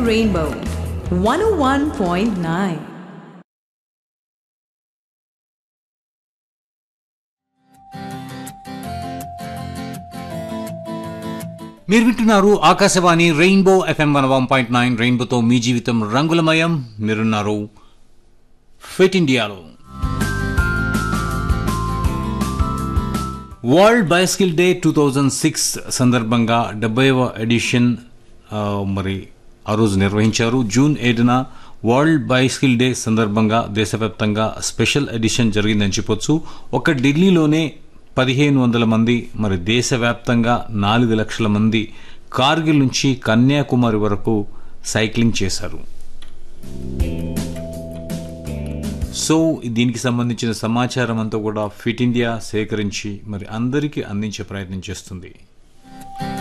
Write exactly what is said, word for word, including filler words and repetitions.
Rainbow one oh one point nine. మీరు వింటున్నారు Akashvani rainbow FM one one point nine. రెయిన్బోతో మీ జీవితం రంగులమయం. మీరున్నారు ఫిట్ ఇండియాలో. World bicycle day two thousand six సందర్భంగా డెబ్బైవ ఎడిషన్ మరి ఆ రోజు నిర్వహించారు. జూన్ ఏడున వరల్డ్ బైసికిల్ డే సందర్భంగా దేశవ్యాప్తంగా స్పెషల్ ఎడిషన్ జరిగిందని చెప్పొచ్చు. ఒక ఢిల్లీలోనే పదిహేను వందల మంది, మరి దేశవ్యాప్తంగా నాలుగు లక్షల మంది కార్గిల్ నుంచి కన్యాకుమారి వరకు సైక్లింగ్ చేశారు. సో దీనికి సంబంధించిన సమాచారం అంతా కూడా ఫిట్ ఇండియా సేకరించి మరి అందరికీ అందించే ప్రయత్నం చేస్తుంది.